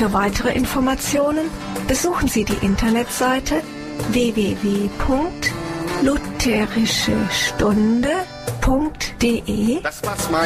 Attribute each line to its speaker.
Speaker 1: Für weitere Informationen besuchen Sie die Internetseite www.lutherischestunde.de.